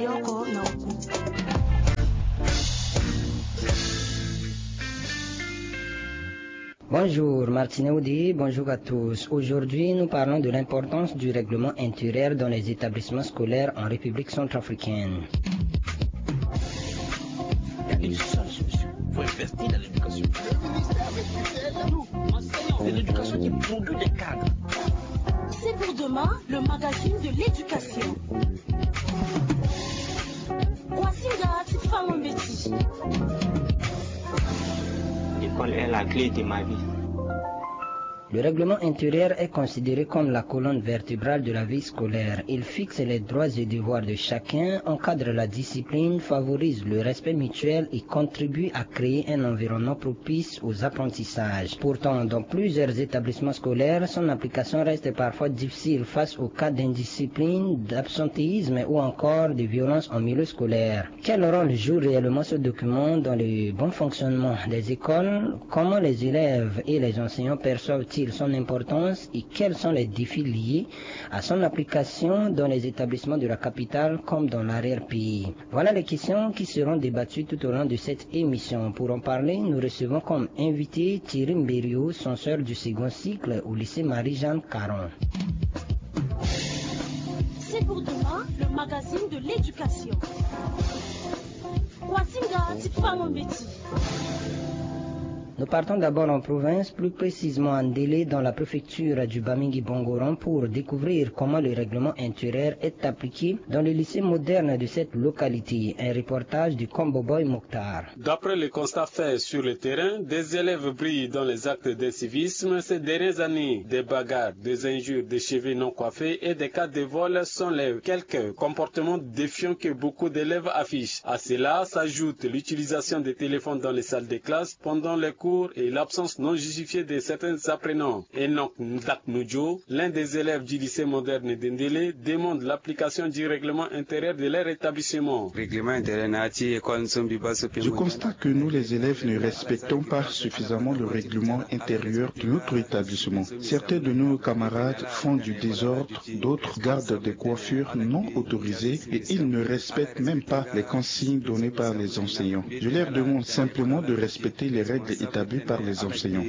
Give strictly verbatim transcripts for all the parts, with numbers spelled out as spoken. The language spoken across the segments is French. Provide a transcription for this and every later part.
Alioko Naoku. Bonjour Martine Audi, bonjour à tous. Aujourd'hui, nous parlons de l'importance du règlement intérieur dans les établissements scolaires en République centrafricaine. Il y a une seule solution, il faut investir dans l'éducation. Nous, enseignants, c'est l'éducation qui produit des cadres. C'est pour demain, le magazine de l'éducation. Wasinga Tifang Mbeti. L'école est la clé de ma vie. Le règlement intérieur est considéré comme la colonne vertébrale de la vie scolaire. Il fixe les droits et devoirs de chacun, encadre la discipline, favorise le respect mutuel et contribue à créer un environnement propice aux apprentissages. Pourtant, dans plusieurs établissements scolaires, son application reste parfois difficile face aux cas d'indiscipline, d'absentéisme ou encore de violence en milieu scolaire. Quel rôle joue réellement ce document dans le bon fonctionnement des écoles? Comment les élèves et les enseignants perçoivent-ils son importance et quels sont les défis liés à son application dans les établissements de la capitale comme dans l'arrière-pays? Voilà les questions qui seront débattues tout au long de cette émission. Pour en parler, nous recevons comme invité Thierry Mbério, censeur du second cycle au lycée Marie-Jeanne Caron. C'est pour demain, le magazine de l'éducation. Wasinga Tifang Mbeti. Nous partons d'abord en province, plus précisément en Ndélé, dans la préfecture du Bamingui-Bongoran, pour découvrir comment le règlement intérieur est appliqué dans les lycées modernes de cette localité. Un reportage du Komboboy Mokhtar. D'après les constats faits sur le terrain, des élèves brillent dans les actes d'incivisme ces dernières années. Des bagarres, des injures, des cheveux non coiffés et des cas de vol sont les quelques comportements défiants que beaucoup d'élèves affichent. À cela s'ajoute l'utilisation des téléphones dans les salles de classe pendant les cours et l'absence non justifiée de certains apprenants. Enoch Ndak Nudjo, l'un des élèves du lycée moderne d'Ndélé, demande l'application du règlement intérieur de leur établissement. Je constate que nous, les élèves, ne respectons pas suffisamment le règlement intérieur de notre établissement. Certains de nos camarades font du désordre, d'autres gardent des coiffures non autorisées et ils ne respectent même pas les consignes données par les enseignants. Je leur demande simplement de respecter les règles établies par les enseignants.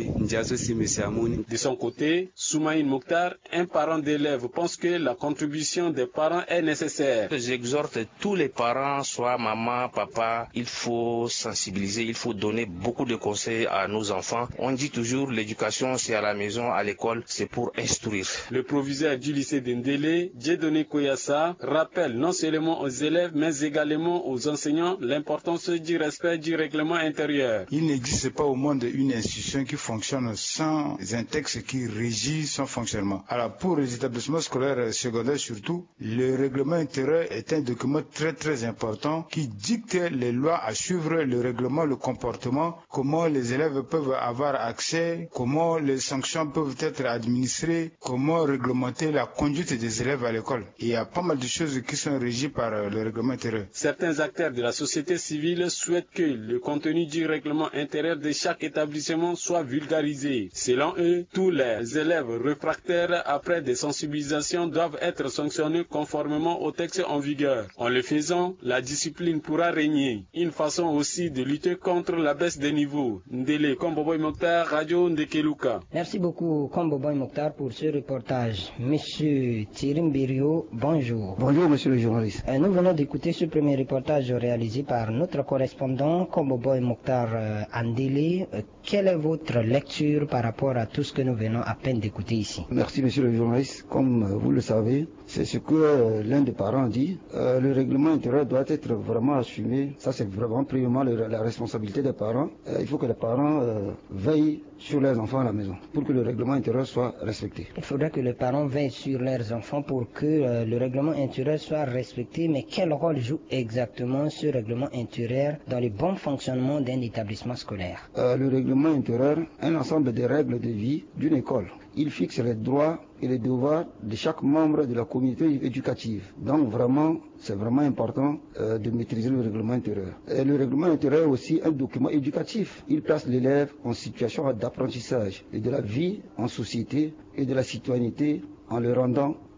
De son côté, Soumaïn Mokhtar, un parent d'élève, pense que la contribution des parents est nécessaire. J'exhorte tous les parents, soit maman, papa, il faut sensibiliser, il faut donner beaucoup de conseils à nos enfants. On dit toujours l'éducation c'est à la maison, à l'école, c'est pour instruire. Le proviseur du lycée d'Ndélé, Dieudonné Koyassa, rappelle non seulement aux élèves mais également aux enseignants l'importance du respect du règlement intérieur. Il n'existe pas au monde une institution qui fonctionne sans un texte qui régit son fonctionnement. Alors pour les établissements scolaires secondaires surtout, le règlement intérieur est un document très très important qui dicte les lois à suivre, le règlement, le comportement, comment les élèves peuvent avoir accès, comment les sanctions peuvent être administrées, comment réglementer la conduite des élèves à l'école. Il y a pas mal de choses qui sont régies par le règlement intérieur. Certains acteurs de la société civile souhaitent que le contenu du règlement intérieur de chaque établissement soit vulgarisé. Selon eux, tous les élèves réfractaires après des sensibilisations doivent être sanctionnés conformément au texte en vigueur. En le faisant, la discipline pourra régner. Une façon aussi de lutter contre la baisse des niveaux. Ndélé, Komboboy Mokhtar, Radio Ndekeluka. Merci beaucoup Komboboy Mokhtar pour ce reportage. Monsieur Thierry Mbério, bonjour. Bonjour monsieur le journaliste. Euh, nous venons d'écouter ce premier reportage réalisé par notre correspondant Komboboy Mokhtar euh, Ndélé. Euh, quelle est votre lecture par rapport à tout ce que nous venons à peine d'écouter ici? Merci monsieur le journaliste. Comme euh, vous le savez, c'est ce que euh, l'un des parents dit. Euh, le règlement intérieur doit être vraiment assumé. Ça c'est vraiment premièrement le, la responsabilité des parents. Euh, il faut que les parents euh, veillent sur leurs enfants à la maison pour que le règlement intérieur soit respecté. Il faudra que les parents veillent sur leurs enfants pour que euh, le règlement intérieur soit respecté. Mais quel rôle joue exactement ce règlement intérieur dans le bon fonctionnement d'un établissement scolaire? euh, Le règlement intérieur est un ensemble de règles de vie d'une école. Il fixe les droits et les devoirs de chaque membre de la communauté éducative. Donc vraiment, c'est vraiment important euh, de maîtriser le règlement intérieur. Et le règlement intérieur est aussi un document éducatif. Il place l'élève en situation d'apprentissage et de la vie en société et de la citoyenneté en le rendant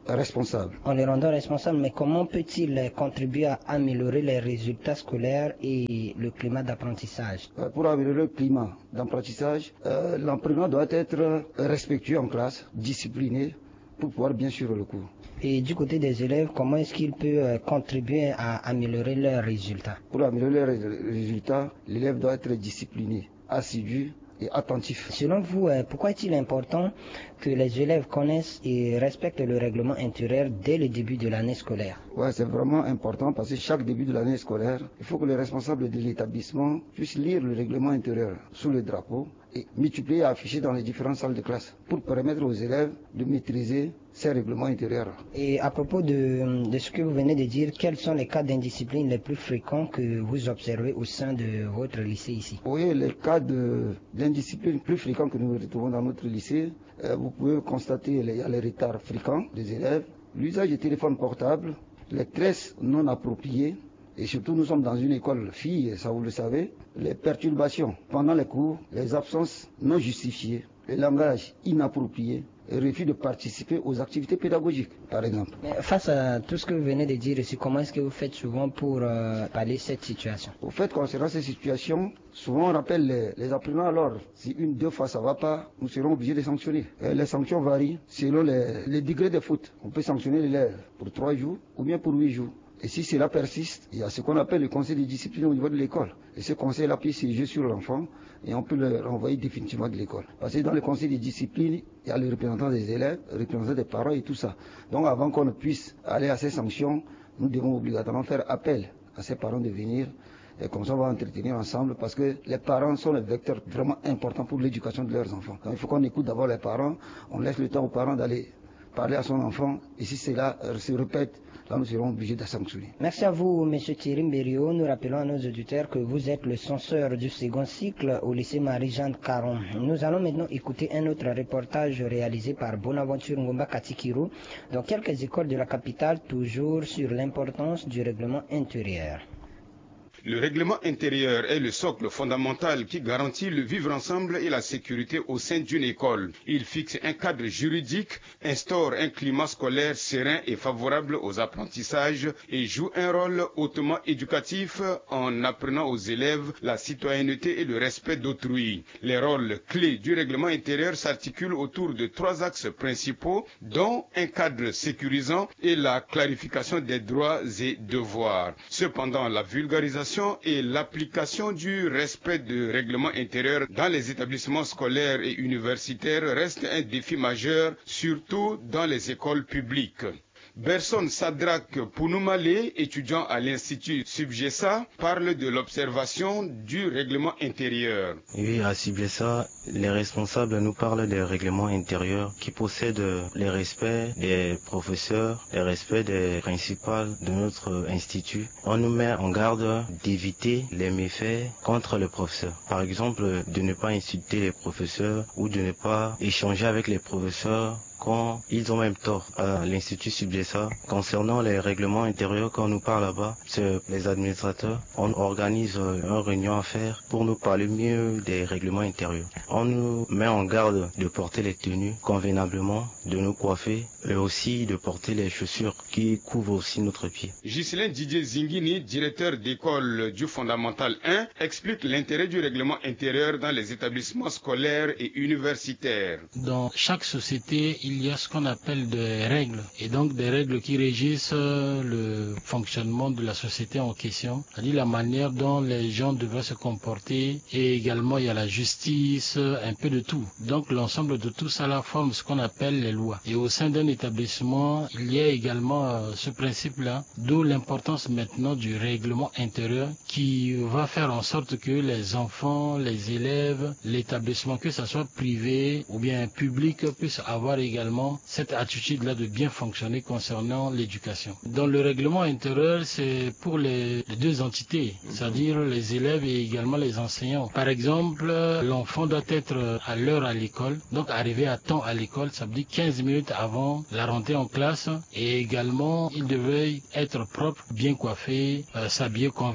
responsables. En les rendant responsables, mais comment peut-il contribuer à améliorer les résultats scolaires et le climat d'apprentissage? Pour améliorer le climat d'apprentissage, euh, l'enseignant doit être respectueux en classe, discipliné, pour pouvoir bien suivre le cours. Et du côté des élèves, comment est-ce qu'il peut euh, contribuer à améliorer leurs résultats? Pour améliorer les résultats, l'élève doit être discipliné, assidu et attentif. Selon vous, euh, pourquoi est-il important que les élèves connaissent et respectent le règlement intérieur dès le début de l'année scolaire? Ouais, c'est vraiment important parce que chaque début de l'année scolaire, il faut que les responsables de l'établissement puissent lire le règlement intérieur sous le drapeau et multiplier et afficher dans les différentes salles de classe pour permettre aux élèves de maîtriser ces règlements intérieurs. Et à propos de, de ce que vous venez de dire, quels sont les cas d'indiscipline les plus fréquents que vous observez au sein de votre lycée ici? Oui, les cas d'indiscipline plus fréquents que nous retrouvons dans notre lycée, euh, vous pouvez constater les, les retards fréquents des élèves, l'usage des téléphones portables, les tresses non appropriées, et surtout nous sommes dans une école fille, ça vous le savez, les perturbations pendant les cours, les absences non justifiées, le langage inapproprié, et refus de participer aux activités pédagogiques, par exemple. Mais face à tout ce que vous venez de dire ici, comment est-ce que vous faites souvent pour euh, pallier cette situation? Au fait, concernant ces situations, souvent on rappelle les, les apprenants, alors si une, deux fois ça ne va pas, nous serons obligés de sanctionner. Et les sanctions varient selon les, les degrés de faute. On peut sanctionner l'élève pour trois jours ou bien pour huit jours. Et si cela persiste, il y a ce qu'on appelle le conseil de discipline au niveau de l'école. Et ce conseil-là peut siéger sur l'enfant et on peut le renvoyer définitivement de l'école. Parce que dans le conseil de discipline, il y a les représentants des élèves, les représentants des parents et tout ça. Donc avant qu'on ne puisse aller à ces sanctions, nous devons obligatoirement faire appel à ces parents de venir. Et comme ça, on va entretenir ensemble parce que les parents sont les vecteurs vraiment importants pour l'éducation de leurs enfants. Donc il faut qu'on écoute d'abord les parents, on laisse le temps aux parents d'aller parler à son enfant. Et si cela se répète, là, nous serons obligés de sanctionner. Merci à vous, M. Thierry Mbério. Nous rappelons à nos auditeurs que vous êtes le censeur du second cycle au lycée Marie-Jeanne Caron. Nous allons maintenant écouter un autre reportage réalisé par Bonaventure Ngomba Katikiro dans quelques écoles de la capitale, toujours sur l'importance du règlement intérieur. Le règlement intérieur est le socle fondamental qui garantit le vivre ensemble et la sécurité au sein d'une école. Il fixe un cadre juridique, instaure un climat scolaire serein et favorable aux apprentissages et joue un rôle hautement éducatif en apprenant aux élèves la citoyenneté et le respect d'autrui. Les rôles clés du règlement intérieur s'articulent autour de trois axes principaux, dont un cadre sécurisant et la clarification des droits et devoirs. Cependant, la vulgarisation et l'application du respect du règlement intérieur dans les établissements scolaires et universitaires reste un défi majeur, surtout dans les écoles publiques. Berson Sadrak Pounoumale, étudiant à l'Institut Subgesa, parle de l'observation du règlement intérieur. Oui, à Subgesa, les responsables nous parlent des règlements intérieurs qui possèdent le respect des professeurs, le respect des principales de notre institut. On nous met en garde d'éviter les méfaits contre le professeur. Par exemple, de ne pas insulter les professeurs ou de ne pas échanger avec les professeurs quand ils ont même tort. À l'Institut Subgesa, concernant les règlements intérieurs, quand on nous parle là-bas, c'est les administrateurs, on organise une réunion à faire pour nous parler mieux des règlements intérieurs. On nous met en garde de porter les tenues convenablement, de nous coiffer et aussi de porter les chaussures qui couvrent aussi notre pied. Ghislain Didier Zingini, directeur d'école du Fondamental un, explique l'intérêt du règlement intérieur dans les établissements scolaires et universitaires. Dans chaque société, il y a ce qu'on appelle des règles, et donc des règles qui régissent le fonctionnement de la société en question, c'est-à-dire la manière dont les gens devraient se comporter, et également il y a la justice, un peu de tout. Donc l'ensemble de tout ça là forme ce qu'on appelle les lois. Et au sein d'un établissement, il y a également euh, ce principe-là, d'où l'importance maintenant du règlement intérieur qui va faire en sorte que les enfants, les élèves, l'établissement, que ce soit privé ou bien public, puissent avoir également cette attitude-là de bien fonctionner concernant l'éducation. Dans le règlement intérieur, c'est pour les, les deux entités, c'est-à-dire les élèves et également les enseignants. Par exemple, l'enfant doit être à l'heure à l'école, donc arriver à temps à l'école, ça veut dire quinze minutes avant la rentrée en classe, et également il devrait être propre, bien coiffé, euh, s'habiller convenablement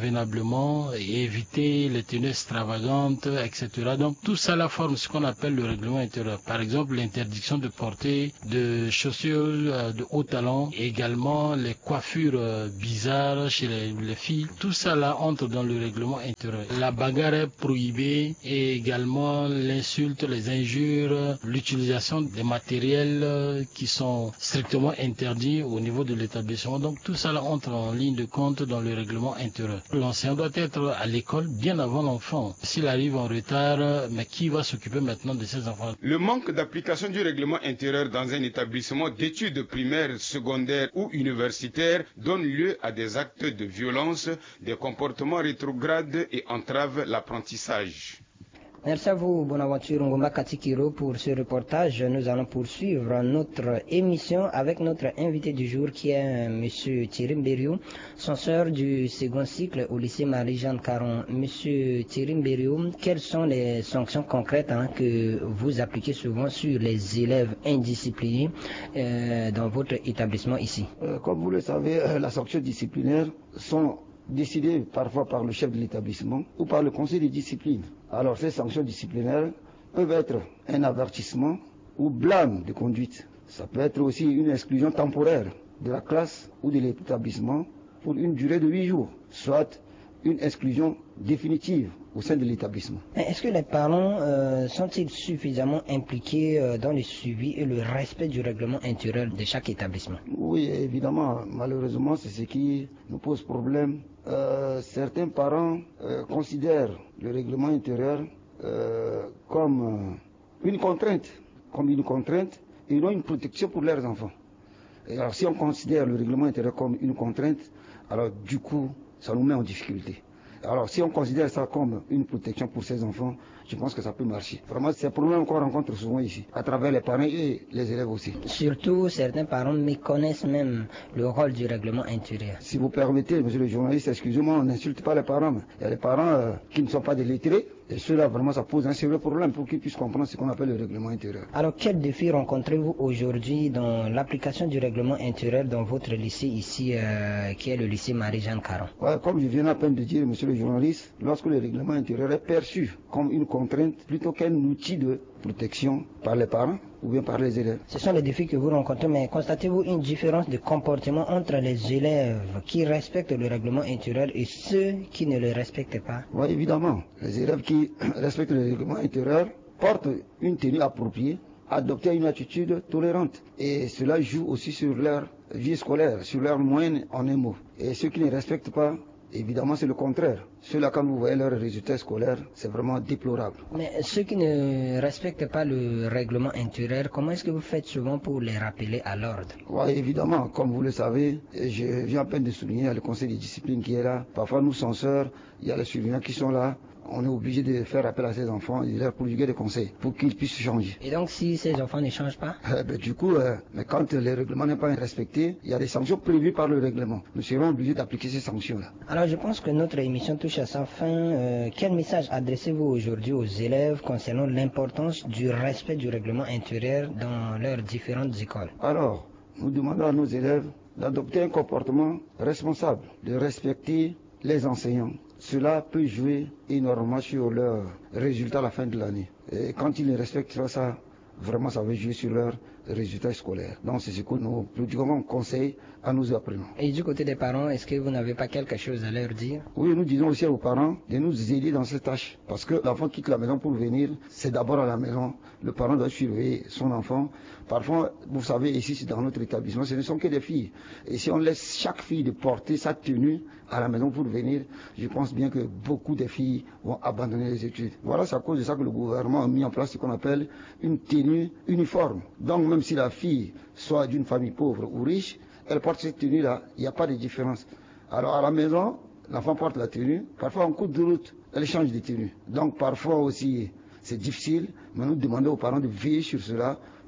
comportement et éviter les tenues extravagantes, et cetera. Donc tout ça là forme ce qu'on appelle le règlement intérieur. Par exemple, l'interdiction de porter de chaussures de haut talon, et également les coiffures bizarres chez les, les filles. Tout ça là entre dans le règlement intérieur. La bagarre est prohibée et également l'insulte, les injures, l'utilisation des matériels qui sont strictement interdits au niveau de l'établissement. Donc tout ça là entre en ligne de compte dans le règlement intérieur. L'enseignant doit être à l'école bien avant l'enfant. S'il arrive en retard, mais qui va s'occuper maintenant de ces enfants? Le manque d'application du règlement intérieur dans un établissement d'études primaires, secondaires ou universitaires donne lieu à des actes de violence, des comportements rétrogrades et entrave l'apprentissage. Merci à vous, Bonaventure Ngomba Katikiro, pour ce reportage. Nous allons poursuivre notre émission avec notre invité du jour qui est M. Thierry Mberiou, censeur du second cycle au lycée Marie-Jeanne Caron. M. Thierry Mberiou, quelles sont les sanctions concrètes hein, que vous appliquez souvent sur les élèves indisciplinés euh, dans votre établissement ici? euh, Comme vous le savez, euh, les sanctions disciplinaires sont décidées parfois par le chef de l'établissement ou par le conseil de discipline. Alors ces sanctions disciplinaires peuvent être un avertissement ou blâme de conduite. Ça peut être aussi une exclusion temporaire de la classe ou de l'établissement pour une durée de huit jours, soit une exclusion définitive au sein de l'établissement. Est-ce que les parents euh, sont-ils suffisamment impliqués euh, dans le suivi et le respect du règlement intérieur de chaque établissement? Oui, évidemment. Malheureusement, c'est ce qui nous pose problème. Euh, certains parents euh, considèrent le règlement intérieur euh, comme euh, une contrainte, comme une contrainte et non une protection pour leurs enfants. Et alors, si on considère le règlement intérieur comme une contrainte, alors du coup, ça nous met en difficulté. Alors, si on considère ça comme une protection pour ses enfants, je pense que ça peut marcher. Vraiment, c'est un problème qu'on rencontre souvent ici, à travers les parents et les élèves aussi. Surtout, certains parents méconnaissent même le rôle du règlement intérieur. Si vous permettez, monsieur le journaliste, excusez-moi, on n'insulte pas les parents. Mais il y a des parents euh, qui ne sont pas des lettrés. Et cela, vraiment, ça pose un sérieux problème pour qu'ils puissent comprendre ce qu'on appelle le règlement intérieur. Alors, quels défis rencontrez-vous aujourd'hui dans l'application du règlement intérieur dans votre lycée ici, euh, qui est le lycée Marie-Jeanne Caron? Ouais, comme je viens à peine de dire, monsieur le journaliste, lorsque le règlement intérieur est perçu comme une contrainte plutôt qu'un outil de protection par les parents ou bien par les élèves. Ce sont les défis que vous rencontrez, mais constatez-vous une différence de comportement entre les élèves qui respectent le règlement intérieur et ceux qui ne le respectent pas? Oui, évidemment. Les élèves qui respectent le règlement intérieur portent une tenue appropriée, adoptent une attitude tolérante. Et cela joue aussi sur leur vie scolaire, sur leur moyenne en un mot. Et ceux qui ne respectent pas, évidemment, c'est le contraire. Ceux-là, quand vous voyez leurs résultats scolaires, c'est vraiment déplorable. Mais ceux qui ne respectent pas le règlement intérieur, comment est-ce que vous faites souvent pour les rappeler à l'ordre? Oui, évidemment. Comme vous le savez, je viens à peine de souligner, il y a le conseil de discipline qui est là. Parfois, nous, censeurs, il y a les surveillants qui sont là. On est obligé de faire appel à ces enfants et de leur prodiguer des conseils pour qu'ils puissent changer. Et donc, si ces enfants ne changent pas? euh, ben, Du coup, euh, mais quand le règlement n'est pas respecté, il y a des sanctions prévues par le règlement. Nous serons obligés d'appliquer ces sanctions-là. Alors, je pense que notre émission touche à sa fin. Euh, quel message adressez-vous aujourd'hui aux élèves concernant l'importance du respect du règlement intérieur dans leurs différentes écoles? Alors, nous demandons à nos élèves d'adopter un comportement responsable, de respecter les enseignants. Cela peut jouer énormément sur leurs résultats à la fin de l'année. Et quand ils ne respectent pas ça, vraiment ça va jouer sur leurs résultats scolaires. Donc c'est ce que nous prodiguons comme conseil à nos apprenants. Et du côté des parents, est-ce que vous n'avez pas quelque chose à leur dire? Oui, nous disons aussi aux parents de nous aider dans cette tâche. Parce que l'enfant quitte la maison pour venir, c'est d'abord à la maison. Le parent doit surveiller son enfant. Parfois, vous savez, ici, dans notre établissement, ce ne sont que des filles. Et si on laisse chaque fille de porter sa tenue à la maison pour venir, je pense bien que beaucoup de filles vont abandonner les études. Voilà, c'est à cause de ça que le gouvernement a mis en place ce qu'on appelle une tenue uniforme. Donc, même si la fille soit d'une famille pauvre ou riche, elle porte cette tenue-là, il n'y a pas de différence. Alors, à la maison, l'enfant porte la tenue. Parfois, en cours de route, elle change de tenue. Donc, parfois aussi, c'est difficile, mais nous demandons aux parents de veiller sur cela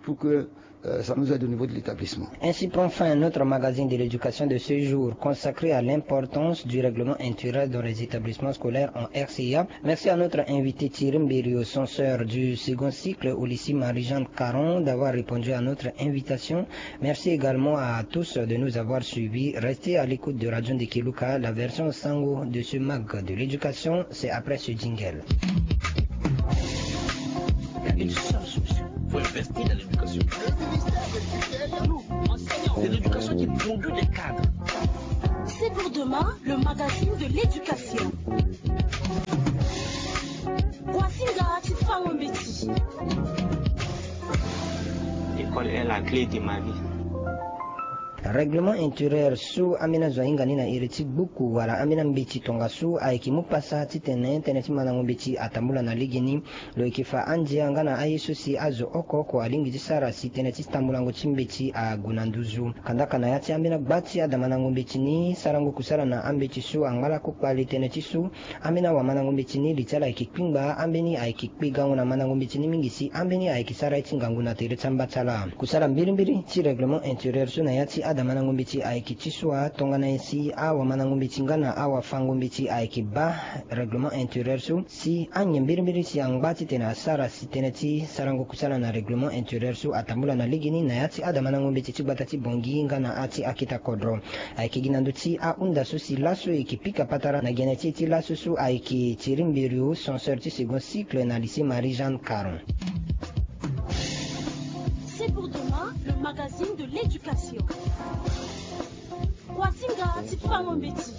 pour que Euh, ça nous aide au niveau de l'établissement. Ainsi prend fin notre magazine de l'éducation de ce jour consacré à l'importance du règlement intérieur dans les établissements scolaires en R C A. Merci à notre invité Thierry Mbério, censeur du second cycle au lycée Marie-Jeanne Caron, d'avoir répondu à notre invitation. Merci également à tous de nous avoir suivis. Restez à l'écoute de Radio de Keluka. La version sango de ce mag de l'éducation, c'est après ce jingle. Une seule solution, il faut investir dans l'éducation. Nous, enseignants, c'est l'éducation qui produit des cadres. C'est pour demain, le magazine de l'éducation. L'école est la clé de ma vie. Règlement intérieur su amina zoinga nina iriti buku wala amina mbichi tonga su aiki mupasa titene teneti mana mbichi atambula na ligini lo ikifa anje angana ayisu si azo oko ko alingi sara si teneti tambula ngo chimbichi a gunanduzu kandaka na yati amina bati adamana mbichi ni sarangu kusara na ambichi su angala kupali teneti su amina wa mana mbichi ni litala ikipingba ambeni aiki kpiga ngona mana mbichi ni mingisi ambeni aiki sara itingangu na tere chambatala kusara mbiri mbiri ti règlement intérieur su na yati ada manangumbichi aiki chiswa tongana isi awa manangumbichi ngana awa fangumbichi aiki ba règlement intérieur su si anye mbiri mbiri si angbati tena sara si teneti sarango kusala na règlement intérieur su atambula na ligini na yati ada manangumbichi chibatati bongi ngana ati akita kodro aiki ginanduti a unda su si lasu ikipika patara na geneti ti lasu su aiki chirimbiriu censeur ti second cycle na lycée Marie-Jeanne Caron. C'est pour demain, le magazine de l'éducation. Wasinga tifango mbeti.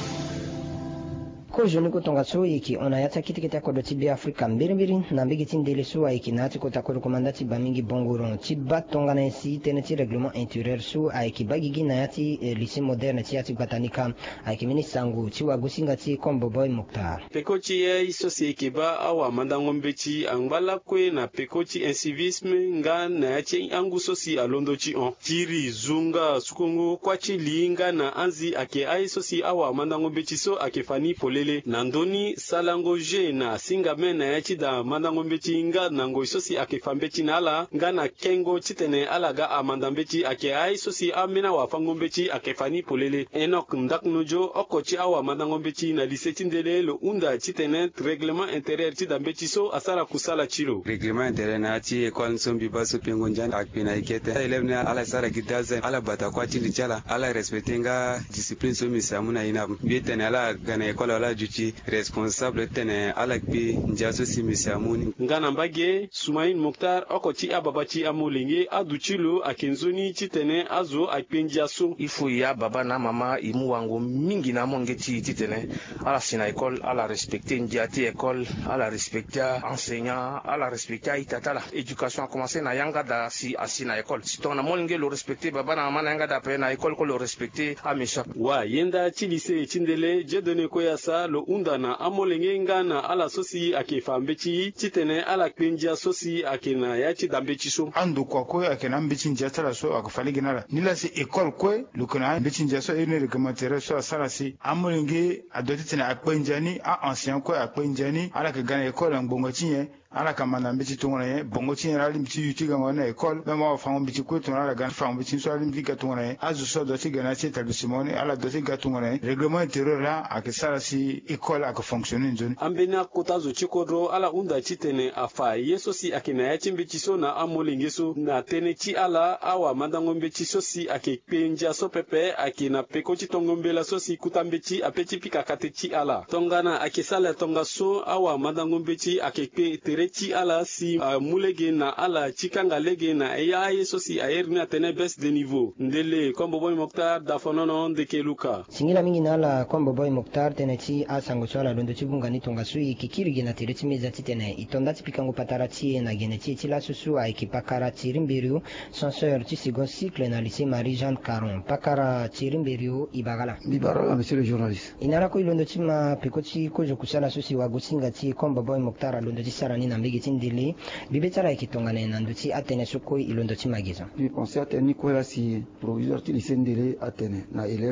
Ko joni ko tonga so yiki ona yata kitikita ko do tibi Afrika mbiri mbiri na mbigi tindele so aiki nati ko takoro komandati bamingi bongoron tiba tonga na si teneti règlement intérieur so aiki bagigi na yati eh, lycée moderne ti yati batanika aiki mini sangu ti wagusinga ti Kombo Boy Mokhtar pekochi ya isosi ekeba awa mandango mbeti angbala kwe na pekochi incivisme nga na yati angu sosi alondo chi on tiri zunga sukongo kwachi linga na anzi ake ai sosi awa mandango mbeti so ake fani pole nandoni salango je na singa mena ya chida mandango mbeti nga nango sosi ake fambechi na ala nga na kengo chitene ala ga amanda mbeti ake ai sosi amena wa fango mbeti ake fani polele enok ndak nojo okochi awa mandango mbeti na lise tindele lo unda chitene règlement intérieur chida mbeti so asara kusala chilo règlement intérieur na ti école nsombi baso pengo njanda akpina ikete élève na ala sara gidaze ala bata kwa chindi chala ala respectinga discipline so misamuna ina bietene ala gana école ala juti responsable tene alakpi njaso simisamuni ngana mbage Soumaïn Mokhtar okoti ababachi amolinge aduchilo akenzoni chitene azo akpenjaso ifo ya baba na mama imu wango mingi na mongeti titene ala sina école ala respecter ndiati école ala respecter enseignant ala respecter itatala éducation a commencé na yanga da si asina école si ton na molinge lo respecter baba na mama na yanga da pe na école ko lo respecter a mesha wa yenda chilise chindele je donné koyasa lo unda na amolenge ngana ala sosi ake fambechi chitene ala kpenja sosi ake na yachi dambechi so ando kwa ko ake na mbechi njatala so akufali ginala nila si école ko lukuna mbechi njaso ene réglementaire so asala si amolenge adotitene akpenjani a ancien ko akpenjani ala ke gana école ngbongo chinye ala kamana mbichi tungona ye bongo chinye ala mbichi yutiga ngona école bema wa fango mbichi ko tungona ala gan fango mbichi so ala mbichi tungona ye azu so doti gana ci établissement ala doti ga tungona ye règlement intérieur la ake sala si école ake fonctionner nzoni ambena kotazo chikodro ala unda chitene afa yeso si ake na yachi mbichi so na amolenge so na tene chi ala awa mandango mbichi so si ake penja so pepe ake na peko chi tongombela so si kutambechi apechi pika kate chi ala tongana ake sala tonga so awa mandango mbichi ake pe tere chi ala si uh, mulege na ala chikanga lege na eya yeso si aerni atene baisse de niveau ndele Kombo Boy Mokhtar dafonono de Keluka singila mingi na ala Kombo Boy Mokhtar tene chi asango swala londo chibunga ni tonga sui kikirigi na tere chimiza titene itonda tipikango patara chi na gene chi chi la susu a ekipakara chirimbiriu censeur chi second cycle na lycée Marie-Jeanne Caron pakara chirimbiriu ibagala Ibagala monsieur le journaliste inara ko londo chima pikochi kojo kusala susi wa gusinga chi Kombo Boy Mokhtar londo chi sarani na mbigi tindili bibetara ikitongana na nduti atene sukoi ilondo chimagiza ni conseil atene ko la si proviseur ti lycée ndele atene na élèves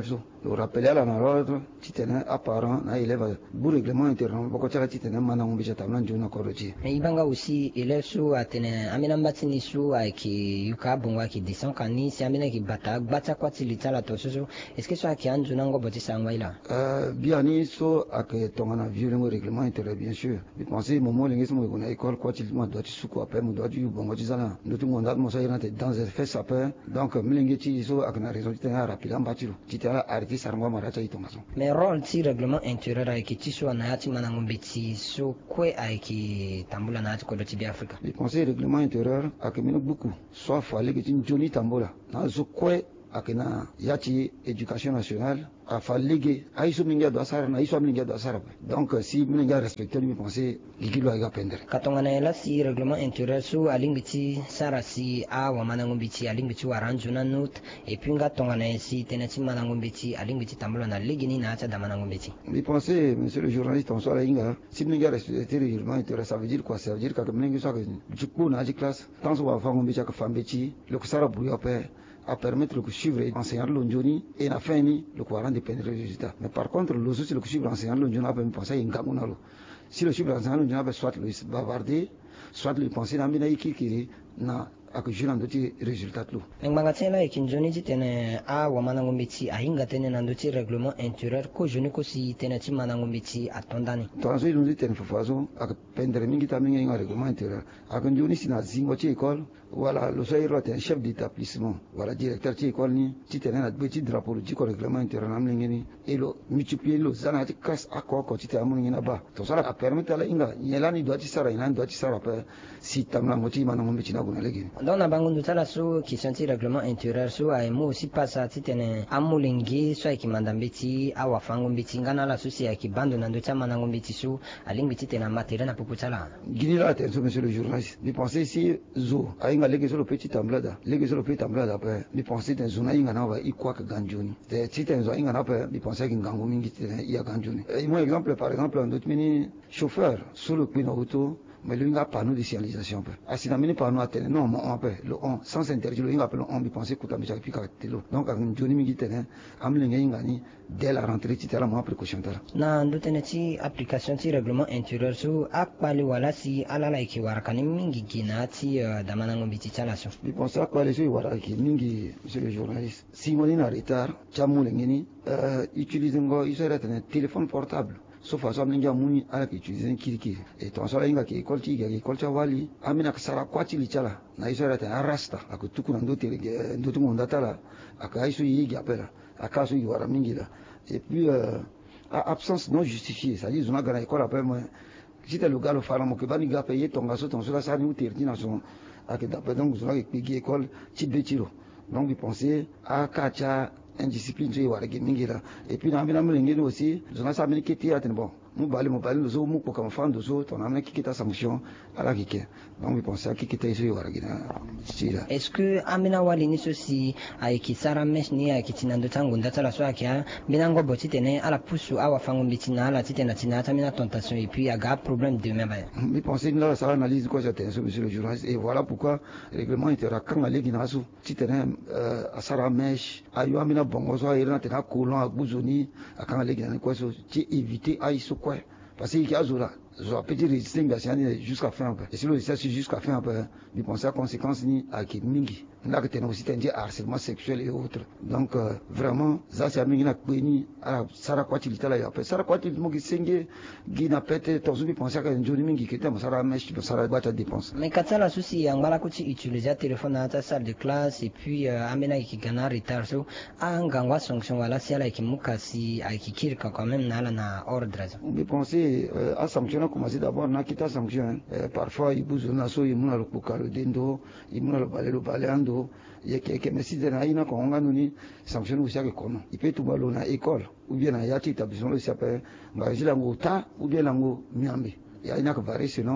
le rappeler à l'ordre titene apparent na élève bu règlement intérieur boko tala titene mana ngombe jata nan jona koroji. Mais ibanga aussi élève sous atene amina mbatini sous aki yuka bongwa ki descend kani si amina ki bata bata kwati litala tososo est-ce que soit qui anju nango boti sangwaila euh bien ni so ak tongana violent règlement intérieur bien sûr je pensais momo lengi mo na école quoi tu mo doit su quoi pe mo doit du bongo tizana ndotu mo ndat mo sa irante dans un fait ça peut donc mlingi ti so ak na raison titene rapide ambatiru titala arti sarngwa maracha itongaso. Mais rôle ti règlement intérieur avec ti so na ati mana ngombeti so kwe avec tambula na ati ko do ti bi Afrika. Je pensais règlement intérieur ak mino beaucoup soit fallait que tu joni tambula na so kwe akina yati éducation nationale a fallige aiso minga do asara na iso minga do asara donc si minga respecter mi penser ligilo aga pendre katongana ela si règlement intérieur su alingiti sara si a wa manangombiti alingiti waranju na note et puis nga tongana si tenati manangombiti alingiti tambula na ligini na acha da manangombiti. Mi penser monsieur le journaliste on soit inga si minga respecter le règlement intérieur ça veut dire quoi? Ça veut dire que minga soit que jukbu na ji classe tant so wa fangombiti ka fambeti le kusara buyo pe à permettre de suivre l'enseignant l'onjoni et la fin ni le courant dépend des résultats. Mais par contre, le souci le suivre l'enseignant l'onjoni a penser une gamunalo. Si le suivre l'enseignant l'onjoni a soit le bavarder, soit le penser dans mina ikikiri na ak julan doti résultat lo. Nganga tela ikinjoni titene a wa manangombiti a hinga tene nandoti règlement intérieur ko joni ko si tene ti manangombiti atondani. Tonso ilundi tene fofazo ak pendre mingi ta mingi nga règlement intérieur. Ak njoni sina zingo ti école voilà le soir est un chef d'établissement voilà directeur ti école ni ti tene na petit drapeau du règlement intérieur na mingi ni et le multiplier le zana ti kas akko ko ti ta mingi na ba. To sala a permettre la inga yelani do ti sara ina do ti sara pa si tamna moti manangombiti na guna legi. Dans la banque de Talasso qui sont un règlement intérieur soit et moi aussi passe à titene amulingi soit qui mandambeti awa fangombeti ngana la souci qui bande na ndocha manangombeti su alimbeti tena matériel na poputala. Guinée la attention monsieur le journaliste. Vous pensez ici zo ainga legi sur le petit tamblada legi sur le petit tamblada après vous pensez dans zona inga na va ikwa ka ganjoni. De titen zo inga na après vous pensez que ngango mingi tena ya ganjoni. Et moi exemple par exemple un autre mini chauffeur sur le pino auto mais lui n'a pas nous de signalisation. Asina mini pas nous atteindre non on appelle le on sans interdire lui appelle on bi penser que tambi chaque telo donc un joni mi gitene am le ngai ngani dès la rentrée ti tala mo précaution tala na ndotene ti application ti règlement intérieur so akpali wala si ala la ki warakani mingi gina ti da manango biti tala so bi penser akpali so wara ki mingi monsieur le journaliste si mo na retard chamu le ngini euh utiliser ngo isera tene téléphone portable sauf à ça ninja muni ala ki utiliser kiriki et ton sala inga ki école ti ki école wali amina kasara kwati li chala na isera ta arasta akutuku na ndote ndote mo ndatala akaisu yigi apela akasu yi wara mingi la et puis euh, absence non justifiée ça dit zona gana école après moi si tu le gars le fara mo ke bani ga payer ton gaso ton sala sa ni uterti na son ak d'après donc zona ki école ti betiro donc vous pensez à kacha indiscipline je wara mingi la et puis na mina mlingi aussi zona sa mini kiti atin bon nous balé mo balé zo mu ko comme fan de zo ton amna ki kita sanction ala ki ke donc vous pensez à qui kita iso wara gina stila est-ce que amina wali ni sosi ay ki sara mesh ni ay ki tinando tangu ndatala so akia binango boti tene ala pusu awa fango bitina ala titena tinata mina tentation et puis aga problème de même. Vous pensez là ça analyse quoi j'attends monsieur le journaliste et voilà pourquoi règlement intérieur quand ale gina so titena euh sara mesh ayo amina bongo so ayena tena colon abuzoni akanga ale gina quoi so ti éviter ay so quoi parce qu'il y a zora zo petit résistance jusqu'à fin et si le ça jusqu'à fin après il pense à conséquences ni à qui mingi là que t'es aussi t'es harcèlement sexuel et autres donc euh, vraiment ça c'est mingi na kwini ala sara kwati litala ya après sara kwati mo gisenge gina pete tozo bi penser que njoni mingi que t'es sara mesh sara bata dépense mais katala souci yangala kuti utiliser téléphone à ta salle de classe et puis euh, amena ki gana retard so angangwa sanction wala si ala ki mukasi aikikirka quand même na na ordre on peut penser euh, à sanction commencer d'abord na kita sanction euh, parfois il bouge na so il muna le pokalo dendo il muna le balé le baléando il y a quelques messieurs de naïna ko nganu ni sanction aussi avec kono il peut tout balo na école ou bien na yati établissement le s'appelle ngajila ngota ou bien lango miambe il y a une variation selon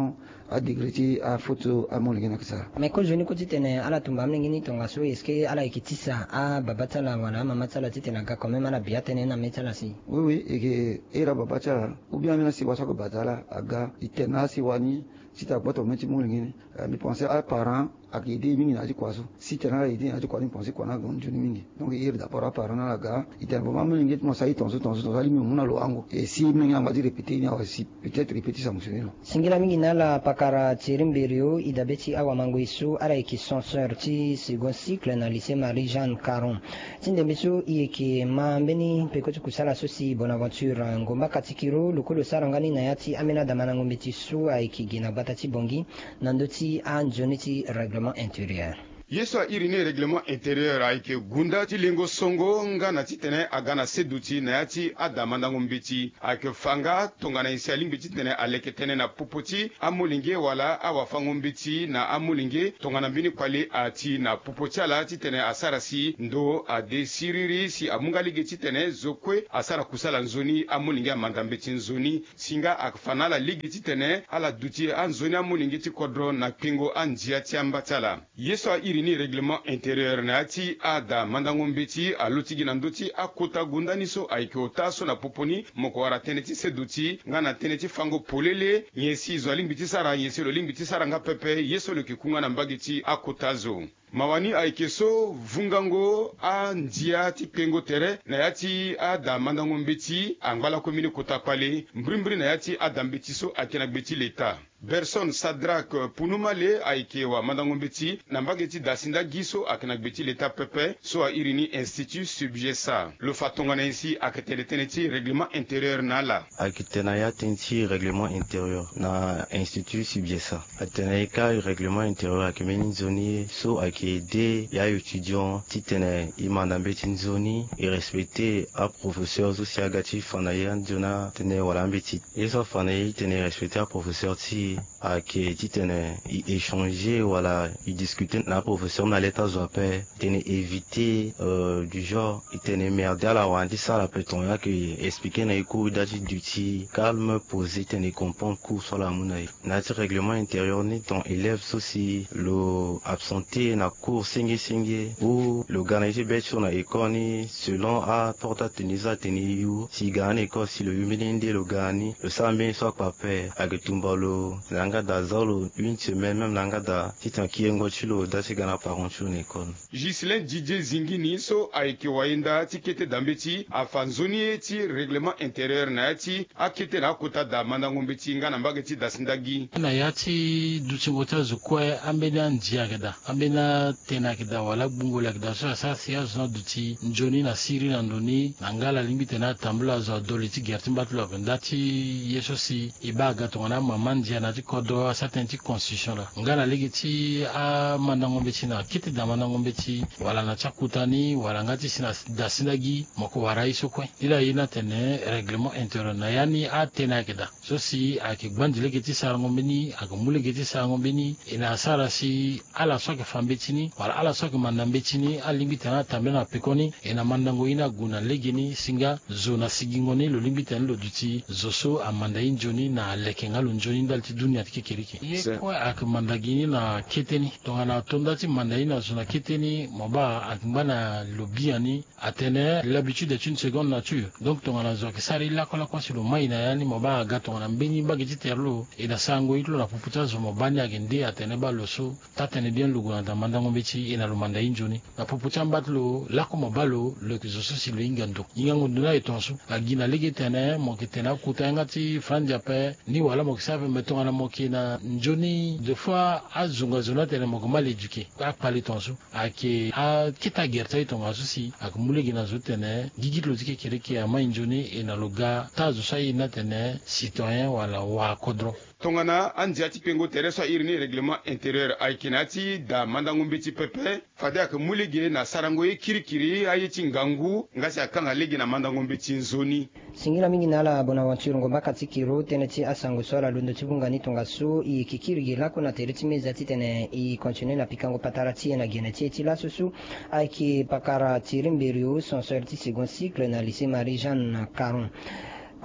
a dégré a photo a mon lingena kasa. Mais quand je ne connais pas ala tumba mlingini tonga so est-ce que ala ikitisa a babatala wala mamatala titena ga quand même ala biatene na metala si. Oui oui et que era babacha ou bien na si wasako batala aga itena si wani si ta boto meti mon lingeni mi pensais à parents à qui aider mingi na ji kwaso si tena aider na ji kwani penser kwana gon juni mingi donc hier d'abord à parents na ga itena ba mlingi mo sai tonso tonso tonso ali mi muna lo ango et si mingi anga di répéter ni aussi peut-être répéter ça fonctionner non singila mingi na la pakara tirimberio idabeti awa mango isu ara ki sont sorti second cycle na lycée Marie Jeanne Caron tinde bisu ieki mambeni pekoti kusala sosi Bonaventure ngomba katikiro lokolo sarangani na yati amena damana ngombeti su aiki gina batati bongi nandoti anjoniti règlement intérieur. Yeso irini règlement intérieur aike gunda ti lengo songo nga na titene agana seduti na yati adamanda ngombeti aike fanga tongana isi alimbeti tene aleke tene na popoti amulinge wala awafa ngombeti na amulinge tongana bini kwali ati na popoti ala titene asara si ndo ade siriri si amungalige titene zokwe asara kusala nzoni amulinge amandambeti nzoni singa akfanala ligi titene ala duti anzoni amulinge ti kodro na pingo anjia ti ambatala. Yeso irini ni règlement intérieur na ati ada mandangombeti alotigi na ndoti akota gundaniso aikota so na poponi moko wara teneti seduti ngana teneti fango polele nyesi zo limbiti sara nyesi lo limbiti sara nga pepe yeso lo kikunga na mbagiti akotazo mawani aikeso vungango a ndia ti pengo tere na yati ada mandangombeti angala komini kota pale mbrimbri na yati adambeti so akena beti leta Berson Sadrak Punumale aikewa mandangombeti na mbageti dasinda giso akena beti leta pepe so a irini institut subjesa lo fatonga na insi aketele teneti règlement intérieur nala akitena ya teneti règlement intérieur na institut subjesa atena ka règlement intérieur akemeni zoni so akede ya étudiant titene imandambeti nzoni et respecter a professeur aussi agati fanayan jona tene wala mbeti eso fanayi tene respecter a professeur ti à qui titene échanger voilà il discuter na professeur na l'état zoapé tene éviter euh, du genre tene merder la wandi ça la peton ya que expliquer na cours dati duty calme poser tene comprendre cours sur la munai na ti règlement intérieur ni ton élève aussi le absenté na cours singi singi ou l'organiser bet sur na école ni selon a porta tenisa teni you si gane école si le humanité le gani le sambe soit pas père agetumbalo langa da zolo une semaine même langa da titan kiengo chilo da sigana paronchu l'école. Gislain Dj Zingini so aiki wainda tikete dambeti afanzoni eti règlement intérieur na ati akete na kota da manda ngombeti ngana mbageti da sindagi na yati duchingota zukwe ambena njiageda ambena tena kida wala bungo la kida so sa sia zona duti njoni na siri na ndoni ngala limite na tambula za doliti gertimbat lo ndati yeso si ibaga tongana mamandi na ti kodo certain ti constitution la ngala legiti a mandango mbeti na kiti da mandango mbeti wala na chakutani wala ngati sina da sinagi moko warai sokwe ila ina tene règlement intérieur na yani a tena kida so si akigwandi legiti sarango mbeni akamule legiti sarango mbeni ina sara si ala soke fambetini wala ala soke mandambetini alimbite na tambe na pekoni ina mandango ina guna legini singa zona sigingoni lo limbite lo duti zoso amanda injoni na lekenga lo njoni ndalti dunia tike kiriki ye kwa akamandagini na keteni tongana tondati mandaini na zona keteni moba akmbana lobiani atene l'habitude est une seconde nature donc tongana zoke sari la kola kwa silo mai na yani moba aga tongana mbeni bagiti terlo ina sango itlo na puputa zo mobani agende atene ba loso tatene bien lugu na mandango mbeti ina lo mandaini njoni na puputa mbatlo la ko mobalo le kizoso silo ingando ingango nduna etonso agina legetene mo ketena kutanga ti franja pe ni wala mo kisave metonga na mokina njoni de fois azunga zona tene mo ko mal éduqué a parler tonso ake a kita gerta itonga susi akumule gina zotene gigitlo tike kireke ama njoni ina loga tazo sai na tene citoyen wala wa kodro tongana andiati pengo tereso irini règlement intérieur aikinati da mandango mbeti pepe fade ak mulige na sarango e kirikiri ayeti ngangu ngasi akanga legi na mandango mbeti nzoni singila mingi nala Bonaventure ngomba katikiro teneti asango sola lundo tibungani tongasu i kikiri lako na tereti mezati tene i continue na pikango patarati na geneti eti la susu aiki pakara tirimberio son sorti second cycle na lycée Marie Jeanne Caron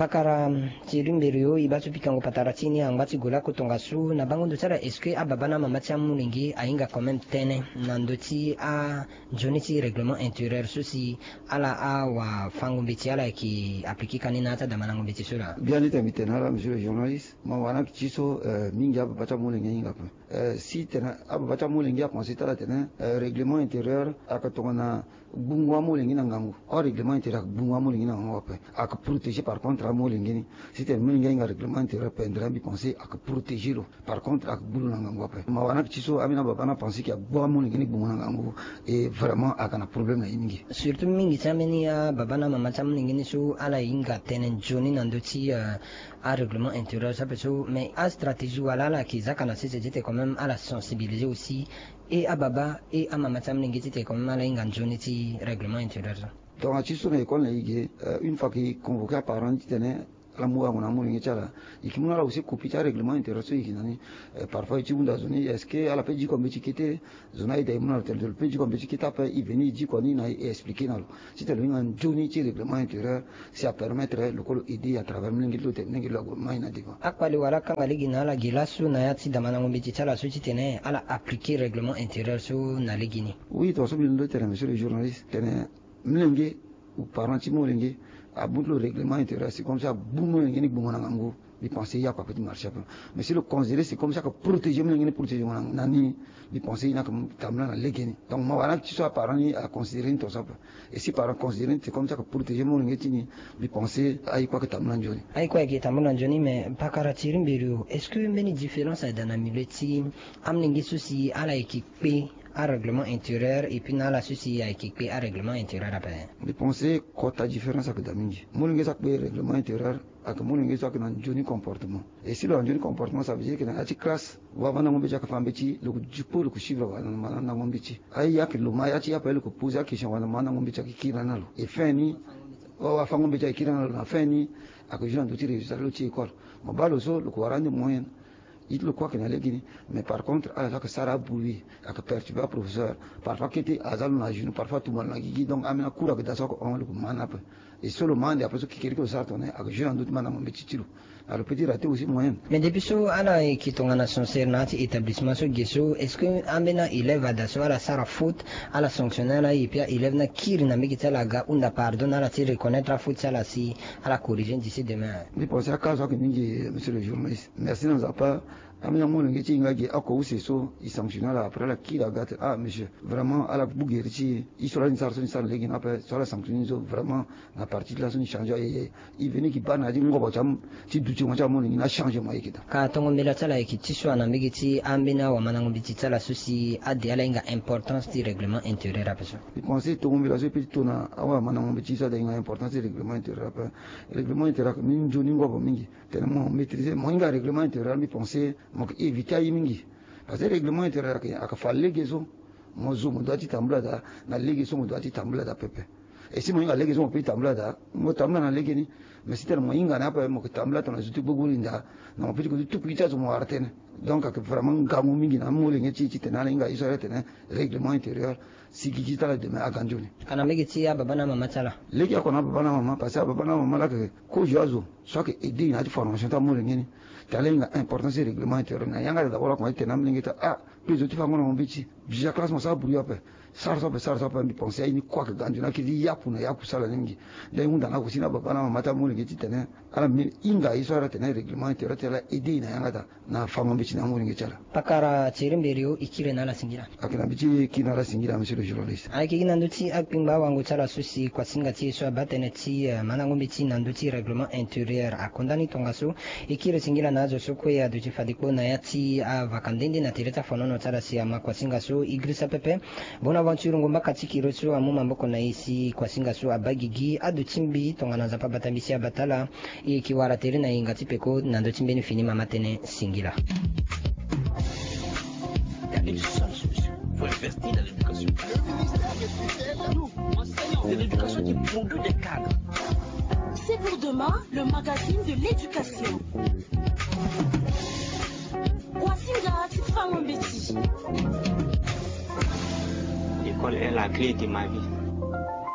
pakara chirimberio ibatu pikango pataratini angwati gola kutongasu na bango ndotara eske ababana mamati amulingi ainga quand même tene nandoti a joniti règlement intérieur souci ala a wa fango mbiti ala ki appliquer kanina ata damana ngombiti sura bien dit mitena monsieur le journaliste ma wana kiso mingi ababata mulingi inga pa si tena ababata mulingi a consulter la tena règlement intérieur akatongana bungwa mulingi na ngangu o règlement intérieur bungwa mulingi na ngangu pa ak protéger par contre a mulingi si tena mulingi inga règlement intérieur pendra bi penser ak protéger lo par contre ak bulu na ngangu pa ma wana kiso amina babana penser ki bungwa mulingi ni bungwa na ngangu et vraiment akana problème na mingi surtout mingi tameni ya babana mama tamulingi ni su ala inga tenen joni nandoti uh, a règlement intérieur ça peut so mais a stratégie wala la ki zakana c'est c'était quand même à la sensibiliser aussi et à baba et à mama tamulingi c'était quand même ala inga joni ti règlement intérieur donc à tiso na école na ige une fois qu'il convoqué à parents tene la moua mon amour ngechala ikimuna la aussi copie ta règlement intérieur so ikinani parfois itu unda zoni est-ce que ala peji comme étiqueté zona ida imuna tel tel peji comme étiqueté pa i veni di koni na expliquer nalo si tel ngan joni ti règlement intérieur ça permettre le col aider à travers mlingilo te ngilo go maina diko akwali wala kanga ligi na la gilasu na yati damana ngombe chala so tene ala appliquer règlement intérieur so na ligini oui to so bindo tere monsieur le journaliste tene mlingi ou parents ti molingi à bout le règlement intérieur, c'est comme ça, boum, il y a une il pensait il y a pas petit marché. Mais si le considérer, c'est comme ça que protéger, il protéger mon nani, il pensait il y a comme tamla na legeni. Donc moi voilà que tu sois parent à considérer tout ça. Et si parent considérer, c'est comme ça que protéger mon ngeti, il pensait aïe quoi que tamla njoni. Aïe quoi que tamla njoni, mais pas caractère biru. Est-ce que many différences dans la mileti, amlingi souci à la équipée un règlement intérieur et puis dans la souci à équiper un règlement intérieur après. Je pensais quoi ta différence avec Damingi. Mon ngesa que règlement intérieur avec mon ngesa que dans joni comportement. Et si le joni comportement ça veut dire que dans la classe wa wana ngombe ja ka mbeti le jipo le kushivra wana mana ngombe chi. Ai ya que le maya chi appelle que poser la question wana mana ngombe cha kikira nalo. Et fini wa fa ngombe cha kikira nalo na fini akujina ndo tiri résultat le chi école. Mo balo so le kwarande moyen il le croit qu'il allait gagner mais par contre à la que ça a bouillé à que perturber professeur parfois qui était à zalon à genoux parfois tout le monde qui donc amena cours que ça on le manap et seulement après ce qui quelque chose tourner à que je en doute maintenant mon petit tiro alors petit raté aussi moyen mais depuis so ala qui ton ana sincère nati établissement so gesso est-ce que amena élève à daso ala sara faute ala sanctionner là et puis élève na kiri na miki tala ga unda pardon ala ti reconnaître la faute ça là si ala corriger d'ici demain je pense à cas que ningi monsieur le journaliste merci nous a pas amina mon ngeti ngaki ako usi so i sanctionner là après la qui la gâte ah monsieur vraiment ala bugerici il sera une sarson ça legi na après sur la sanctionner vraiment la partie là son changer et il venait qui bana di ngobo cham ti duti mo cham ni na changer mo ikita ka tongo mbela tala ikiti so na migiti ambina wa manango biti tala susi adi ala inga importance du règlement intérieur après ça je pensais tongo mbela so petit tona awa manango biti ça d'inga importance du règlement intérieur après règlement intérieur min joni ngobo mingi tellement maîtriser mo inga règlement intérieur mi penser mo éviter mingi parce que règlement intérieur aka falle gezo mo zo mo doati tamblada na legi so mo doati tamblada pepe et si mo inga legi so mo pe tamblada mo tamla na legi ni mais si tellement inga na pa mo tamblada na zutu bogulinda na mo pe ko tu pita zo mo artene donc que vraiment gamu mingi na mo lengi ci ci tena inga iso retene règlement intérieur si qui tala de ma ganjoni kana megi ci ya baba na mama tala legi ko na baba na mama parce que baba na mama la que ko joazo soit que aider na formation ta mo lengi ni talenga importance du règlement intérieur na yanga da wala ko tena mlingi ta ah plus tu fa ngona mo bici déjà classe mo sa buri ape sarso be sarso pa mi penser ni quoi que ganjona ki di yapu na yapu sala ningi dai unda na ko sina baba na mama ta mo lengi tene ala mi inga iso ra tene règlement intérieur tela aider na yanga da na famo bici na mo lengi chala pakara chirimberio ikire na la singira akina bici kina la singira monsieur le journaliste ai kina nduti akpimba wangu chala susi kwa singa ti so batene ti manango bici na nduti règlement intérieur akondani tongaso ikire singira nazo soko ya duti fadiko na yati a vakandende na tereta fonono chala si ama kwa singa so igrisa pepe bona aventure ngomba katikiro so amu mamboko na isi kwa singa so abagigi adutimbi tongana za pabatambisi abatala ikiwara tere na ingati peko na ndutimbi ni fini mama tene singira. Une seule solution, il faut investir dans l'éducation. Nous, enseignants, c'est l'éducation qui produit des cadres. C'est pour demain le magazine de l'éducation. Wasinga Tifangambeti. L'école est la clé de ma vie.